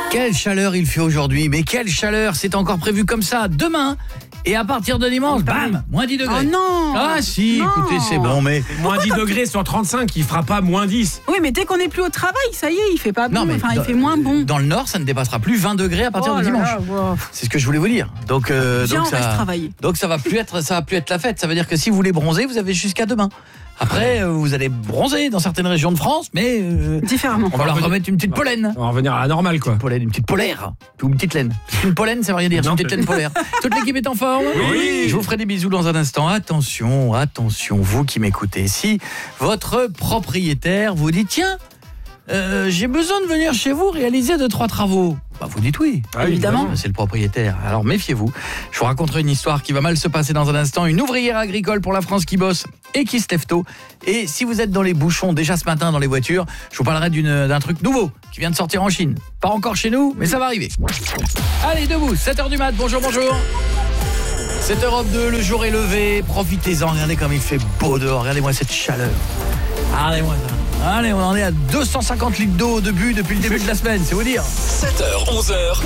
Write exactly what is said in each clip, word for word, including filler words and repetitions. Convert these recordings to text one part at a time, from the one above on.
Quelle chaleur il fait aujourd'hui, mais quelle chaleur, c'est encore prévu comme ça demain. Et à partir de dimanche, bam, moins dix degrés. Oh non. Ah si, non. écoutez, c'est bon, mais... Moins dix degrés sur trente-cinq, il fera pas moins dix. Oui, mais dès qu'on n'est plus au travail, ça y est, il fait pas bon, Non, mais enfin, dans, il fait moins bon. Dans le nord, ça ne dépassera plus vingt degrés à partir Oh de là dimanche. là, wow. C'est ce que je voulais vous dire. Donc, euh, Viens, donc on ça, reste travailler. donc ça va plus être, ça va plus être la fête. Ça veut dire que si vous voulez bronzer, vous avez jusqu'à demain. Après, euh, vous allez bronzer dans certaines régions de France, mais euh, Différemment. on va leur revenir- remettre une petite pollen. On va revenir à la normale, quoi. Pollen, une petite polaire, ou une petite laine. Une pollen, ça veut rien dire, c'est Non, une petite laine polaire. Toute l'équipe est en forme. Oui. Je vous ferai des bisous dans un instant. Attention, attention, vous qui m'écoutez. Si votre propriétaire vous dit, tiens, euh, j'ai besoin de venir chez vous réaliser deux, trois travaux. Bah, vous dites oui. Ah, évidemment. C'est le propriétaire. Alors méfiez-vous. Je vous raconterai une histoire qui va mal se passer dans un instant. Une ouvrière agricole pour la France qui bosse et qui se lève tôt. Et si vous êtes dans les bouchons déjà ce matin dans les voitures, je vous parlerai d'une, d'un truc nouveau qui vient de sortir en Chine. Pas encore chez nous, mais ça va arriver. Allez, debout, sept heures du mat. Bonjour, bonjour. C'est Europe deux, le jour est levé. Profitez-en, regardez comme il fait beau dehors. Regardez-moi cette chaleur. Regardez-moi ça. Allez, on en est à deux cent cinquante litres d'eau au début depuis le début de la semaine, c'est vous dire. sept heures, onze heures.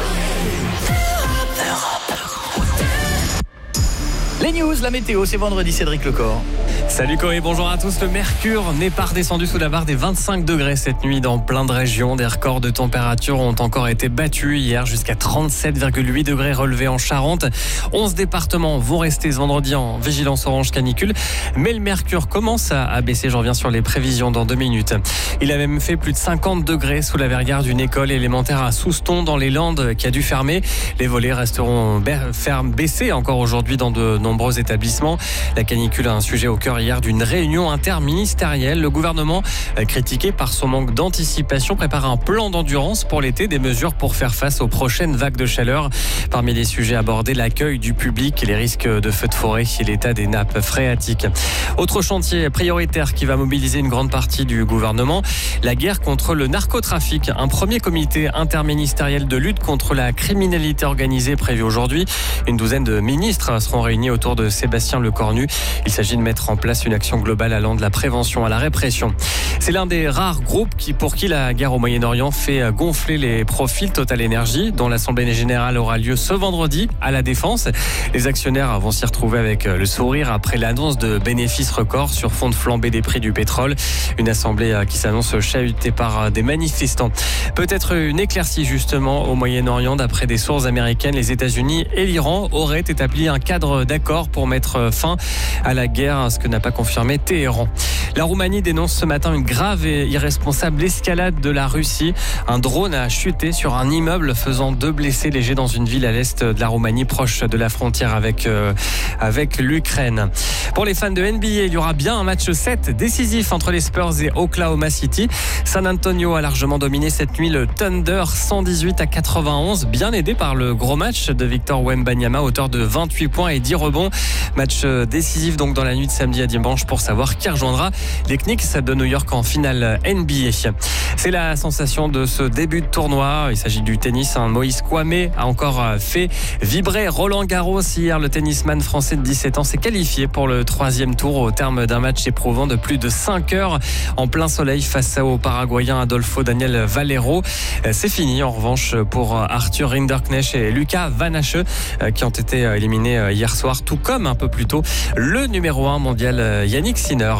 Les news, la météo, c'est vendredi, Cédric Lecor. Salut Coé, bonjour à tous. Le mercure n'est pas redescendu sous la barre des vingt-cinq degrés cette nuit dans plein de régions. Des records de température ont encore été battus hier jusqu'à trente-sept virgule huit degrés relevés en Charente. onze départements vont rester ce vendredi en vigilance orange canicule. Mais le mercure commence à baisser. J'en reviens sur les prévisions dans deux minutes. Il a même fait plus de cinquante degrés sous la verrière d'une école élémentaire à Souston dans les Landes qui a dû fermer. Les volets resteront fermes, baissés encore aujourd'hui dans de nombreux établissements. La canicule a un sujet au cœur hier d'une réunion interministérielle. Le gouvernement, critiqué par son manque d'anticipation, prépare un plan d'endurance pour l'été, des mesures pour faire face aux prochaines vagues de chaleur. Parmi les sujets abordés, l'accueil du public et les risques de feux de forêt et l'état des nappes phréatiques. Autre chantier prioritaire qui va mobiliser une grande partie du gouvernement, la guerre contre le narcotrafic. Un premier comité interministériel de lutte contre la criminalité organisée prévu aujourd'hui. Une douzaine de ministres seront réunis autour de Sébastien Lecornu. Il s'agit de mettre en place une action globale allant de la prévention à la répression. C'est l'un des rares groupes qui, pour qui la guerre au Moyen-Orient fait gonfler les profits. Total Energy, dont l'Assemblée générale aura lieu ce vendredi à la Défense. Les actionnaires vont s'y retrouver avec le sourire après l'annonce de bénéfices records sur fond de flambée des prix du pétrole. Une assemblée qui s'annonce chahutée par des manifestants. Peut-être une éclaircie justement au Moyen-Orient. D'après des sources américaines, les États-Unis et l'Iran auraient établi un cadre d'accord pour mettre fin à la guerre, ce que n'a pas confirmé Téhéran. La Roumanie dénonce ce matin une grave et irresponsable escalade de la Russie. Un drone a chuté sur un immeuble faisant deux blessés légers dans une ville à l'est de la Roumanie, proche de la frontière avec, euh, avec l'Ukraine. Pour les fans de N B A, il y aura bien un match sept décisif entre les Spurs et Oklahoma City. San Antonio a largement dominé cette nuit le Thunder cent dix-huit à quatre-vingt-onze, bien aidé par le gros match de Victor Wembanyama, auteur de vingt-huit points et dix rebonds. Match décisif donc dans la nuit de samedi à dimanche pour savoir qui rejoindra les Knicks de New York en finale N B A. C'est la sensation de ce début de tournoi. Il s'agit du tennis. Moïse Kouamé a encore fait vibrer Roland Garros hier. Le tennisman français de dix-sept ans s'est qualifié pour le troisième tour au terme d'un match éprouvant de plus de cinq heures en plein soleil face au Paraguayen Adolfo Daniel Valero. C'est fini en revanche pour Arthur Rinderknecht et Lucas Van Hache qui ont été éliminés hier soir, tout comme un peu plus tôt le numéro un mondial Yannick Sinner.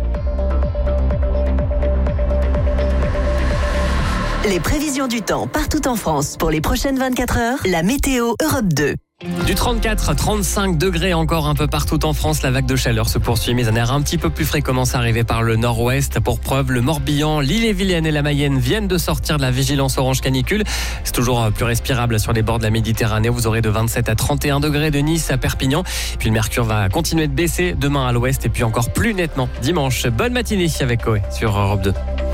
Les prévisions du temps partout en France pour les prochaines vingt-quatre heures, la météo Europe deux. Du trente-quatre à trente-cinq degrés encore un peu partout en France. La vague de chaleur se poursuit, mais un air un petit peu plus frais commence à arriver par le nord-ouest. Pour preuve, le Morbihan, l'Ille-et-Vilaine et la Mayenne viennent de sortir de la vigilance orange canicule. C'est toujours plus respirable sur les bords de la Méditerranée. Vous aurez de vingt-sept à trente et un degrés de Nice à Perpignan. Et puis le mercure va continuer de baisser demain à l'ouest et puis encore plus nettement dimanche. Bonne matinée avec Coé sur Europe deux.